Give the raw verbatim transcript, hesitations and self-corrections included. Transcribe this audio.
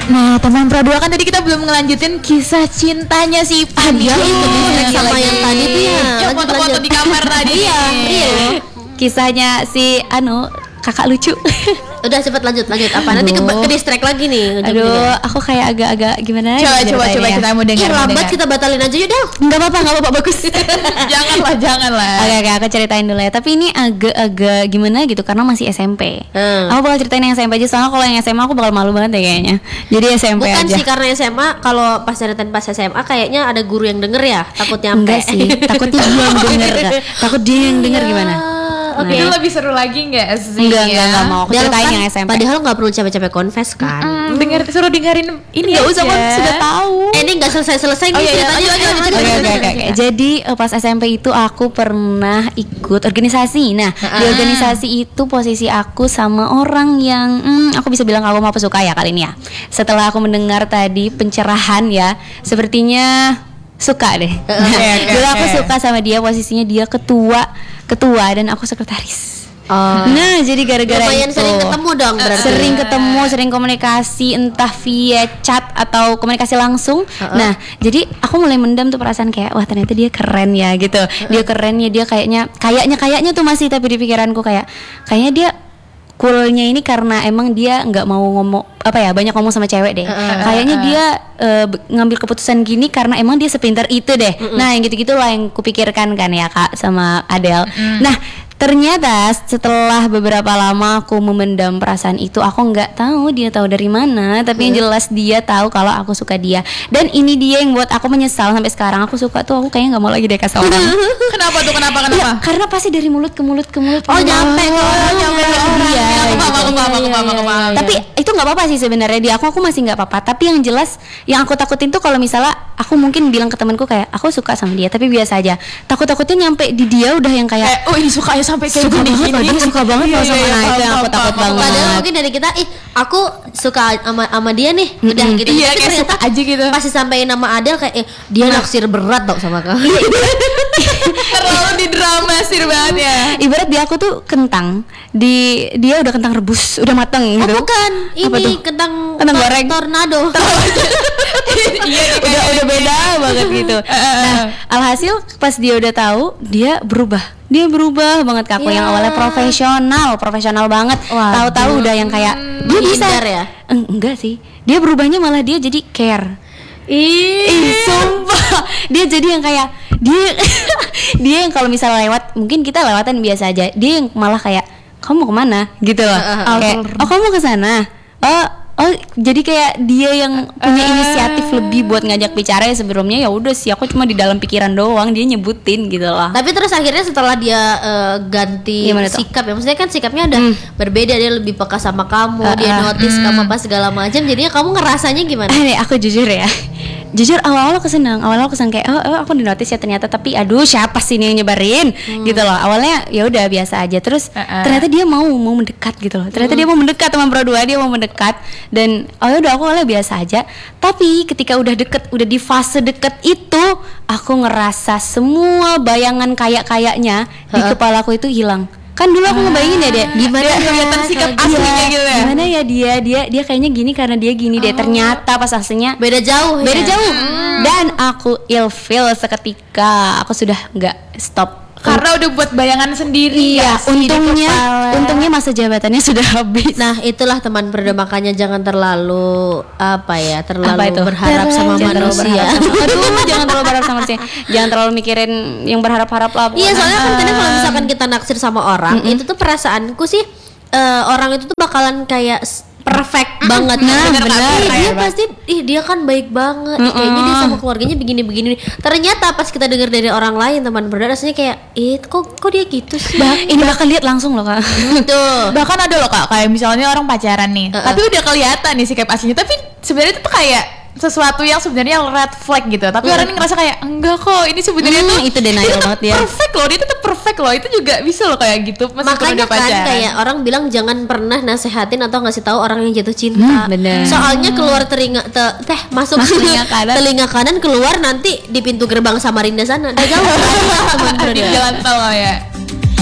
Nah, teman Pro dua kan tadi kita belum ngelanjutin kisah cintanya si Fadil itu sama yang tadi tuh ya. Yang foto-foto di kamar tadi. Iya, iya. Kisahnya si anu kakak lucu. Udah cepet lanjut lanjut apa nanti ke, ke distract lagi nih. Aduh, aku kayak agak-agak gimana? Coba coba coba ya? kita mau dengar. Ih, lambat kita batalin aja yuk Del. Enggak apa-apa, enggak apa-apa, bagus. Janganlah, janganlah. Oke, oke, aku ceritain dulu ya. Tapi ini agak-agak gimana gitu karena masih S M P. Hmm. Aku bakal ceritain yang S M P aja, soalnya kalau yang S M A aku bakal malu banget deh kayaknya. Jadi S M P Bukan aja. sih karena S M A, kalau pas ceritain pas S M A kayaknya ada guru yang denger ya, takut nyampe. Enggak sih, takutnya dia yang denger, Kak. Takut dia yang denger gimana? Oke, itu lebih seru lagi nggak sih? Enggak, enggak, enggak mau. Aku Padahal ceritain kan, yang S M P. Padahal nggak perlu capek-capek confess kan. Mm, denger suruh dengerin ini Enggak aja. usah, kan sudah tahu. Eh, ini nggak selesai-selesai Oh, nih iya, iya. ceritanya. Lanjut, lanjut, lanjut, Oke lanjut, oke lanjut, oke. lanjut. Jadi eh, pas S M P itu aku pernah ikut organisasi. Nah di organisasi itu posisi aku sama orang yang hmm, aku bisa bilang aku mau suka ya kali ini ya. Setelah aku mendengar tadi pencerahan ya, sepertinya suka deh. Nah, Oke, oke, dulu aku oke. suka sama dia, posisinya dia ketua ketua dan aku sekretaris. Oh. Nah jadi gara-gara Lumayan itu sering ketemu dong berarti. sering ketemu, sering komunikasi entah via chat atau komunikasi langsung. Uh-uh. Nah, jadi aku mulai mendam tuh perasaan kayak wah ternyata dia keren ya gitu. Uh-uh. Dia keren ya, dia kayaknya kayaknya kayaknya tuh masih tapi di pikiranku kayak kayaknya dia coolnya ini karena emang dia nggak mau ngomong apa ya banyak ngomong sama cewek deh. Uh-uh. Kayaknya dia uh, b- ngambil keputusan gini karena emang dia sepintar itu deh. Uh-uh. Nah, yang gitu-gitulah yang kupikirkan kan ya Kak sama Adele. Uh-uh. Nah, ternyata setelah beberapa lama aku memendam perasaan itu, aku nggak tahu dia tahu dari mana, tapi yang jelas dia tahu kalau aku suka dia. Dan ini dia yang buat aku menyesal sampai sekarang. Aku suka tuh, aku kayaknya nggak mau lagi deh kasih orang. Kenapa tuh? Kenapa? Kenapa? Ya, karena pasti dari mulut ke mulut ke mulut. Oh, nyampe ke orang, nyampe ke orang. Iya, Aku paham, gitu. aku paham, aku paham, aku paham. Tapi itu nggak apa-apa sih sebenarnya, di aku aku masih nggak apa-apa. Tapi yang jelas yang aku takutin tuh kalau misalnya aku mungkin bilang ke temanku kayak aku suka sama dia, tapi biasa aja. Takut-takutnya nyampe di dia udah yang kayak Eh, oh ini sukanya sampai kayak suka gini, banget gini. loh, dia suka banget loh sama Iya, iya, nah, itu paham, yang aku paham, takut paham, banget. Padahal mungkin dari kita, ih aku suka sama sama dia nih, udah gitu. Iya, Tapi kayak ternyata suka aja gitu. Pasti sampein nama Adel kayak eh, dia naksir berat tau sama kamu. Terlalu di drama sih banget ya. Ibarat di aku tuh kentang, di dia udah kentang rebus, udah mateng Oh gitu. bukan, Apa ini tuh? kentang Kentang tor- goreng. tornado. Iya, udah udah beda banget gitu. Nah, alhasil pas dia udah tahu, dia berubah. Dia berubah banget ke aku Ya. yang awalnya profesional, profesional banget. Waduh. Tahu-tahu udah yang kayak dia bisa. Menghindar ya? Eng- enggak sih. Dia berubahnya malah dia jadi care. Ih, sumpah. Dia jadi yang kayak dia dia yang kalau misalnya lewat, mungkin kita lewatan biasa aja. Dia yang malah kayak kamu mau kemana gitu loh. Kayak, oh kamu mau ke sana. Oh Oh jadi kayak dia yang punya inisiatif lebih buat ngajak bicara ya. Sebelumnya ya udah sih aku cuma di dalam pikiran doang, dia nyebutin gitu lah. Tapi terus akhirnya setelah dia eh, ganti Gimana tuh? sikap ya, maksudnya kan sikapnya udah berbeda, dia lebih peka sama kamu, Uh, dia uh, notice kamu apa segala macam. Jadinya kamu ngerasanya gimana? Eh nih aku jujur ya, jujur awal-awal aku senang, awal-awal aku senang kayak oh, oh aku di notice ya ternyata, tapi aduh siapa sih ini yang nyebarin gitu loh. Awalnya ya udah biasa aja, terus Uh-uh. ternyata dia mau mau mendekat gitu loh. Ternyata dia mau mendekat teman Pro dua, dia mau mendekat dan oh ya udah aku awalnya biasa aja. Tapi ketika udah deket, udah di fase deket itu, aku ngerasa semua bayangan kayak-kayaknya di Uh-uh. kepala aku itu hilang. Kan dulu aku ngebayangin ya deh, Gimana dia ya, kelihatan sikap kayak aslinya gitu ya. gimana ya dia dia dia kayaknya gini karena dia gini deh. Ternyata pas aslinya Beda jauh beda ya? jauh dan aku ilfeel seketika. Aku sudah nggak stop Karena udah buat bayangan sendiri. iya ya sih, di untungnya kepala. untungnya masa jabatannya sudah habis. Nah itulah teman Pro dua, makanya jangan terlalu apa ya terlalu Apa itu? berharap sama Jangan terlalu manusia. berharap sama- aduh jangan terlalu berharap sama manusia, jangan terlalu mikirin yang berharap-harap lah. Iya, soalnya kan kadang Ah. kalau misalkan kita naksir sama orang, itu tuh perasaanku sih eh, orang itu tuh bakalan kayak s- perfect banget. Nah, Bener bener. kan? Ih, dia Bener. pasti ih dia kan baik banget. Ih, kayaknya dia sama keluarganya begini-begini. Ternyata pas kita dengar dari orang lain, teman berdua, rasanya kayak, "Ih, kok kok dia gitu sih?" Bah, ini bakal lihat langsung loh kak. Gitu. Bahkan ada loh kak, kayak misalnya orang pacaran nih, Uh-uh. tapi udah kelihatan nih sikap aslinya, tapi sebenarnya itu tuh kayak sesuatu yang sebenarnya red flag gitu. Tapi orang ini ngerasa kayak enggak kok, ini sebenarnya Hmm, tuh itu denial tetap banget dia. perfect loh, dia tetap perfect loh. Itu juga bisa loh kayak gitu. meskipun Makanya udah kan pacaran. kayak orang bilang jangan pernah nasehatin atau ngasih tahu orang yang jatuh cinta. Hmm, bener. Soalnya keluar telinga te- teh masuk Masuk telinga kanan. telinga kanan, keluar nanti di pintu gerbang Samarinda sana. Udah jauh. Teman di berdua. jalan tol ya.